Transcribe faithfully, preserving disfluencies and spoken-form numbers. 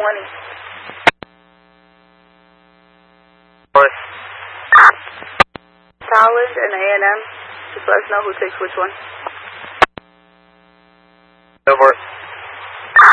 twenty. North. Towland and A and M. Just let us know who takes which one. Go for it.